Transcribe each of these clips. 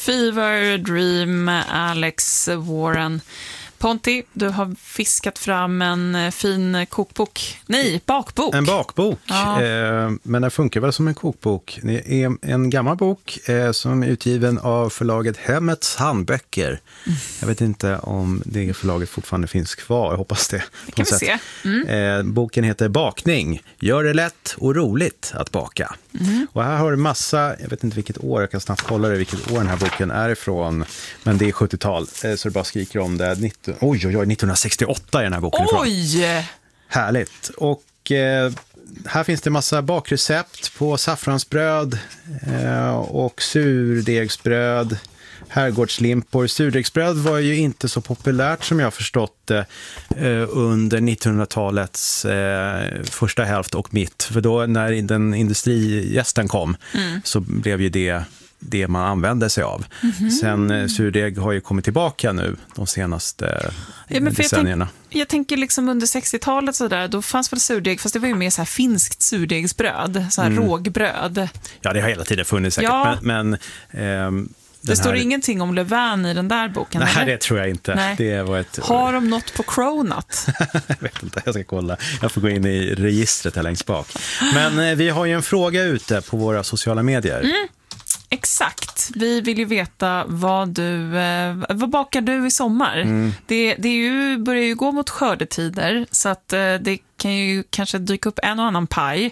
Fever, Dream, Alex Warren. Ponti, du har fiskat fram en fin kokbok. Nej, bakbok. En bakbok, ja. Men den funkar väl som en kokbok. Det är en gammal bok som är utgiven av förlaget Hemmets handböcker. Jag vet inte om det förlaget fortfarande finns kvar, jag hoppas det. Det kan vi se. Boken heter Bakning. Gör det lätt och roligt att baka. Och här har du massa, jag vet inte vilket år, jag kan snabbt kolla det vilket år den här boken är ifrån. Men det är 70-tal, så det bara skriker om det. 1968 är den här boken ifrån. Oj! Härligt. Och här finns det massa bakrecept på saffransbröd och surdegsbröd, herrgårdslimpor. Surdegsbröd var ju inte så populärt som jag förstått det under 1900-talets första hälft och mitt. För då när den industrijästen kom så blev ju det man använde sig av. Sen surdeg har ju kommit tillbaka nu de senaste decennierna. Jag tänker liksom under 60-talet så där, då fanns väl surdeg, fast det var ju mer så här finskt surdegsbröd, så här rågbröd. Ja, det har hela tiden funnits säkert, ja. men det står ingenting om Löfven i den där boken, nej, eller? Det tror jag inte. Nej. Det var Har de något på Cronut? Jag vet inte, jag ska kolla. Jag får gå in i registret här längst bak. Men vi har ju en fråga ute på våra sociala medier. Exakt. Vi vill ju veta vad bakar du i sommar? Det börjar ju gå mot skördetider, så att det kan ju kanske dyka upp en och annan paj.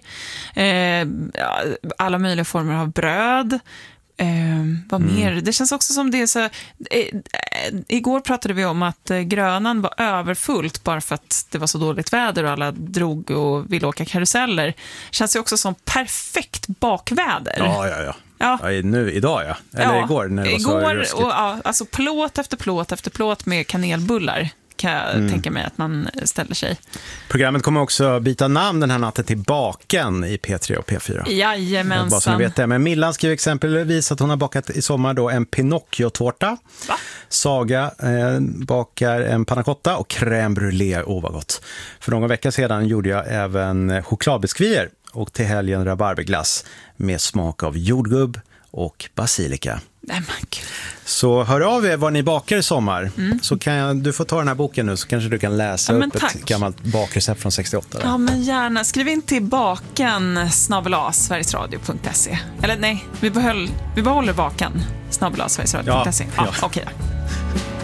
Alla möjliga former av bröd. Vad mer? Det känns också som det är så... igår pratade vi om att Grönan var överfullt bara för att det var så dåligt väder och alla drog och ville åka karuseller. Känns ju också som perfekt bakväder. Ja. Idag ja. Eller igår när det var så ruskigt. Och alltså plåt efter plåt med kanelbullar kan jag tänka mig att man ställer sig. Programmet kommer också byta namn den här natten till Baken i P3 och P4. Jajamensan. Bara så ni vet det. Men Millan skriver exempelvis att hon har bakat i sommar då en Pinocchio-tårta. Va? Saga bakar en panna cotta och crème brûlée. Vad gott. För några veckor sedan gjorde jag även chokladbiskvier och till helgen rabarberglass med smak av jordgubb och basilika. Så hör av er vad ni bakar i sommar. Så du får ta den här boken nu, så kanske du kan läsa upp ett gammalt bakrecept från 68. Där. Ja, men gärna. Skriv in till baken@sverigesradio.se. Eller nej, vi behåller baken @sverigesradio.se. Ja. Okej.